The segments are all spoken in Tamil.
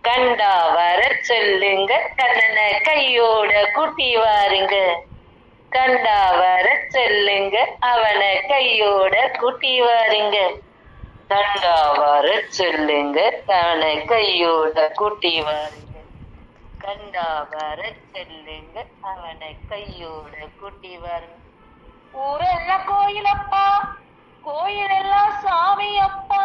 கண்டா வர சொல்லுங்க கண்ணனை கையோட கூட்டி வாருங்க. கண்டா வர சொல்லுங்க அவனை கையோட கூட்டி வாருங்க. கண்டா வர சொல்லுங்க அவனை கையோட கூட்டி வாருங்க. கண்டா வர சொல்லுங்க அவனை கையோட கூட்டி வாருங்க. ஊரெல்லாம் கோயிலப்பா, கோயிலெல்லாம் சாமி அப்பா.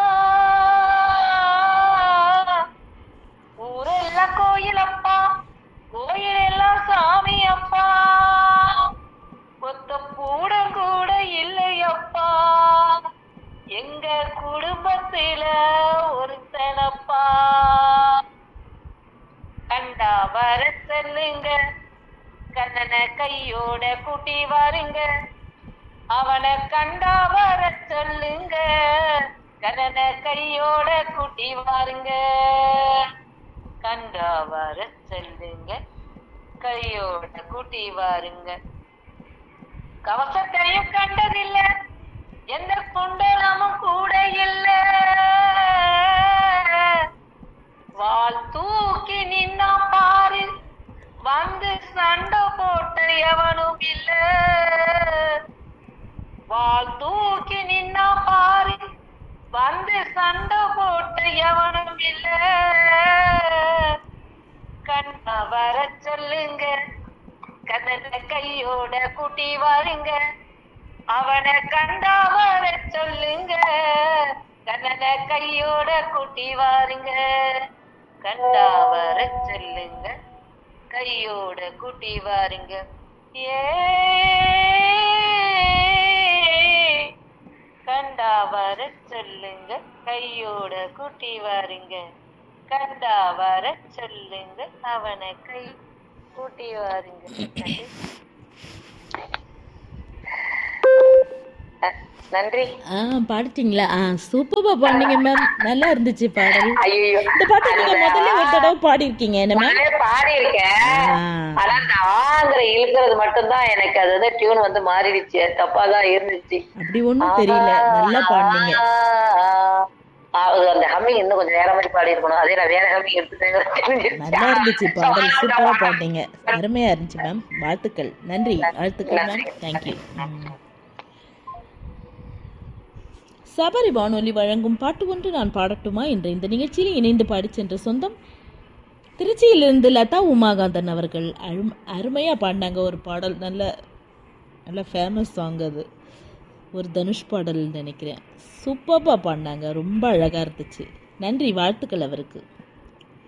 ஊரெல்லாம் கோயிலப்பா, கோயிலெல்லாம் சாமி அப்பா. ஒத்த பூடம் கூட இல்லையப்பா, எங்க குடும்பத்தில ஒருத்தனப்பா. கண்டா வர சொல்லுங்க கண்ணனை கையோட கூட்டி வாருங்க. அவனை கண்டா வர சொல்லுங்க கண்ணனை கையோட கூட்டி வாருங்க. கண்டா வர சொல்லுங்க கையோட கூட்டி வாருங்க. கவசத்தையும் கண்டதில்ல, எந்த குண்டலமும் கூட இல்ல. வாள் தூக்கி நின்னா பாரு, வந்து சண்டை போட்ட எவனும் இல்ல. வாள் தூக்கி நின்னா பாரு, வந்து சண்டை போட்ட எவனும் இல்ல. கண்ணா வர சொல்லுங்க கண்ணனை கையோட கூட்டி வாருங்க. அவனை கண்டா வர சொல்லுங்க கண்ணனை கையோட கூட்டி வாருங்க. கண்டா வர சொல்லுங்க கையோட கூட்டி வாருங்க. ஏ கண்டா வர சொல்லுங்க கையோட கூட்டி வாருங்க. கண்டா வர சொல்லுங்க அவனை கை கூட்டி வாருங்க. நன்றி. பாடிட்டீங்களா? சூப்பரா பாடுனீங்க மேம், நல்லா இருந்துச்சு பாடல். ஐயோ, இந்த பாட்டு நீங்க முதல்ல ஒரு தடவை பாடி இருக்கீங்க என்ன மேம்? பாடி இருக்கேன். ஆனா அந்த ஆங்கிற இழுக்கிறது மட்டும்தான் எனக்கு அது வந்து டியூன் வந்து மாறிடுச்சு, தப்பாதான் இருந்துச்சு. அப்படி ஒண்ணும் தெரியல, நல்லா பாடுனீங்க. அந்த ஹம்மிங் இன்னும் கொஞ்சம் வேற மாதிரி பாடி இருக்கணும். அதே நான் வேற ஹம்மிங் எடுத்துட்டேன். நல்லா இருந்துச்சு பாடல், சூப்பரா பாடுனீங்க, அருமையா இருந்துச்சு மேம். வாழ்த்துக்கள், நன்றி. வாழ்த்துக்கள் மேம், தேங்க்யூ. சபரி வானொலி வழங்கும் பாட்டு ஒன்று நான் பாடட்டுமா என்ற இந்த நிகழ்ச்சியில் இணைந்து பாடி சென்ற சொந்தம் திருச்சியிலிருந்து லதா உமாகாந்தன் அவர்கள். அருமையாக பாடினாங்க ஒரு பாடல், நல்ல ஃபேமஸ் சாங் அது, ஒரு தனுஷ் பாடல் நினைக்கிறேன். சூப்பராக பாடினாங்க, ரொம்ப அழகாக இருந்துச்சு. நன்றி, வாழ்த்துக்கள் அவருக்கு.